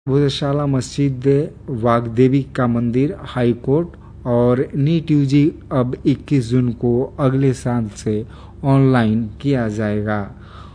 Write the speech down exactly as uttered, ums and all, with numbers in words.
भूतशाला मस्जिद, वाग्देवी का मंदिर, हाई कोर्ट और नीट यूजी अब इक्कीस जून को अगले साल से ऑनलाइन किया जाएगा।